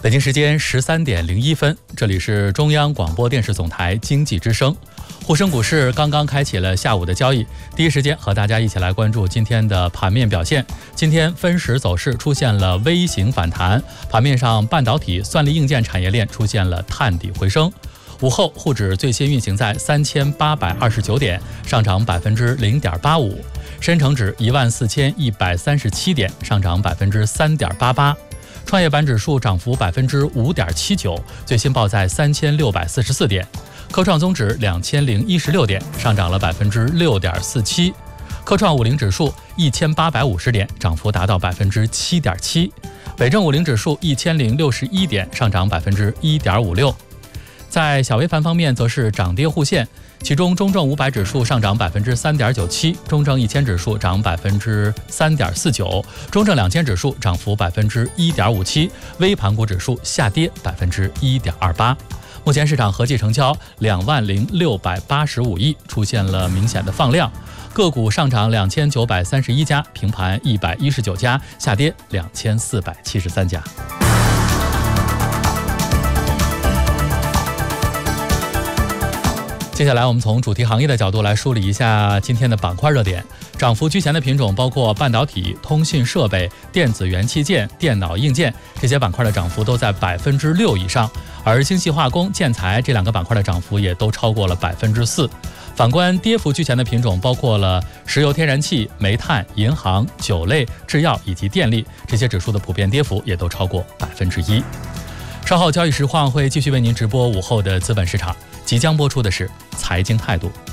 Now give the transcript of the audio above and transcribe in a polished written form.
北京时间13:01，这里是中央广播电视总台经济之声。沪深股市刚刚开启了下午的交易，第一时间和大家一起来关注今天的盘面表现。今天分时走势出现了微型反弹，盘面上半导体、算力硬件产业链出现了探底回升。午后，沪指最新运行在3829点，上涨0.85%；深成指14137点，上涨3.88%；创业板指数涨幅5.79%，最新报在3644点；科创综指2016点，上涨了6.47%；科创50指数1850点，涨幅达到7.7%；北证50指数1061点，上涨1.56%。在小微盘方面，则是涨跌互现，其中中证500指数上涨3.97%，中证1000指数涨3.49%，中证2000指数涨幅1.57%，微盘股指数下跌1.28%。目前市场合计成交20685亿，出现了明显的放量，个股上涨2931家，平盘119家，下跌2473家。接下来我们从主题行业的角度来梳理一下今天的板块热点。涨幅居前的品种包括半导体、通信设备、电子元器件、电脑硬件，这些板块的涨幅都在6%以上，而精细化工、建材这两个板块的涨幅也都超过了4%。反观跌幅居前的品种包括了石油天然气、煤炭、银行、酒类、制药以及电力，这些指数的普遍跌幅也都超过1%。稍后交易实况会继续为您直播午后的资本市场，即将播出的是财经态度。